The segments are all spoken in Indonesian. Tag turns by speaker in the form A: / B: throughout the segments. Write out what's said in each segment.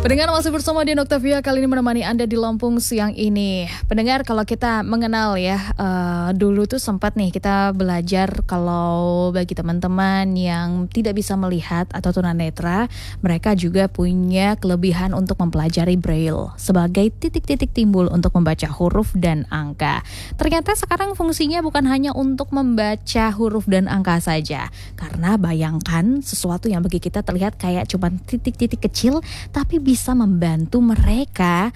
A: Pendengar masih bersama di Octavia, kali ini menemani Anda di Lampung siang ini. Pendengar, kalau kita mengenal ya, dulu tuh sempat nih kita belajar kalau bagi teman-teman yang tidak bisa melihat atau tunanetra, mereka juga punya kelebihan untuk mempelajari Braille sebagai titik-titik timbul untuk membaca huruf dan angka. Ternyata sekarang fungsinya bukan hanya untuk membaca huruf dan angka saja, karena bayangkan sesuatu yang bagi kita terlihat kayak cuma titik-titik kecil, tapi bisa membantu mereka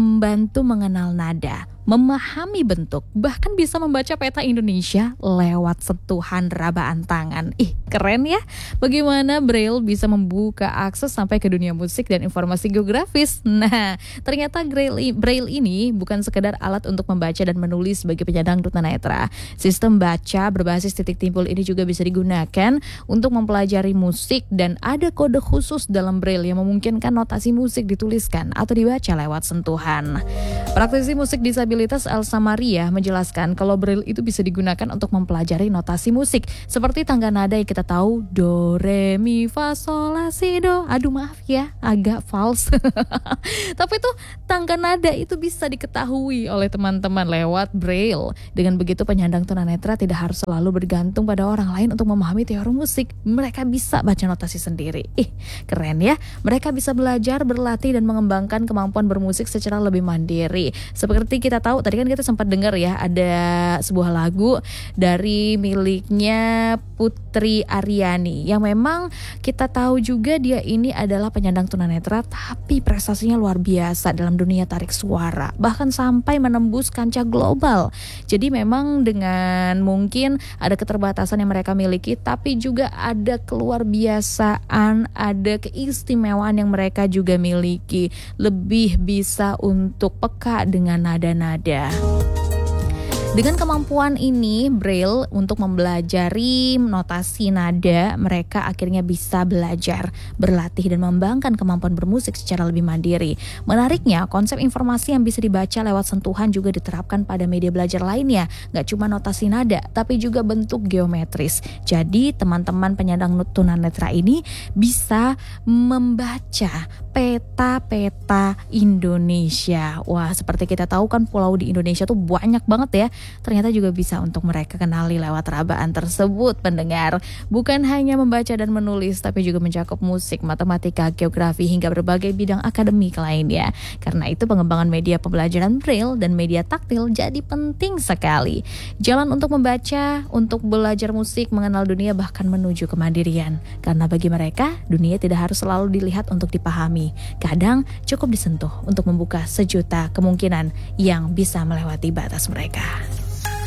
A: mengenal nada, memahami bentuk, bahkan bisa membaca peta Indonesia lewat sentuhan rabaan tangan. Keren ya? Bagaimana Braille bisa membuka akses sampai ke dunia musik dan informasi geografis. Nah, ternyata Braille ini bukan sekedar alat untuk membaca dan menulis bagi penyandang tunanetra. Sistem baca berbasis titik timbul ini juga bisa digunakan untuk mempelajari musik, dan ada kode khusus dalam Braille yang memungkinkan notasi musik dituliskan atau dibaca lewat sentuhan. Praktisi musik disabilitas Elsa Maria menjelaskan kalau Braille itu bisa digunakan untuk mempelajari notasi musik seperti tangga nada yang kita tahu, do, re, mi, fa, sol, la, si, do. Aduh maaf ya, agak fals. Tapi tuh tangga nada itu bisa diketahui oleh teman-teman lewat Braille. Dengan begitu penyandang tunanetra tidak harus selalu bergantung pada orang lain untuk memahami teori musik. Mereka bisa baca notasi sendiri. Keren ya. Mereka bisa belajar, berlatih, dan mengembangkan kemampuan bermusik secara lebih mandiri. Seperti kita tahu, tadi kan kita sempat dengar ya, ada sebuah lagu dari miliknya Putri Aryani yang memang kita tahu juga dia ini adalah penyandang tunanetra, tapi prestasinya luar biasa dalam dunia tarik suara, bahkan sampai menembus kancah global. Jadi memang dengan mungkin ada keterbatasan yang mereka miliki, tapi juga ada keluar biasaan, ada keistimewaan yang mereka juga miliki, lebih bisa untuk peka dengan nada-nada. Dengan kemampuan ini, Braille untuk mempelajari notasi nada, mereka akhirnya bisa belajar, berlatih, dan mengembangkan kemampuan bermusik secara lebih mandiri. Menariknya, konsep informasi yang bisa dibaca lewat sentuhan juga diterapkan pada media belajar lainnya. Gak cuma notasi nada, tapi juga bentuk geometris. Jadi, teman-teman penyandang tunanetra ini bisa membaca peta-peta Indonesia. Wah, seperti kita tahu kan pulau di Indonesia tuh banyak banget ya. Ternyata juga bisa untuk mereka kenali lewat rabaan tersebut, pendengar. Bukan hanya membaca dan menulis, tapi juga mencakup musik, matematika, geografi, hingga berbagai bidang akademik lainnya. Karena itu pengembangan media pembelajaran Braille dan media taktil jadi penting sekali. Jalan untuk membaca, untuk belajar musik, mengenal dunia, bahkan menuju kemandirian. Karena bagi mereka, dunia tidak harus selalu dilihat untuk dipahami. Kadang cukup disentuh untuk membuka sejuta kemungkinan yang bisa melewati batas mereka.